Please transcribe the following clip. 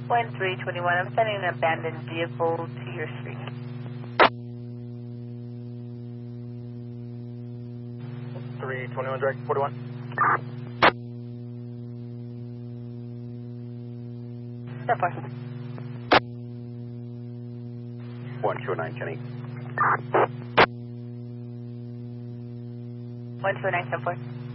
1321, I'm sending an abandoned vehicle to your street. 321 direct 41. Step 4. 129 Kenny. 129, step 4.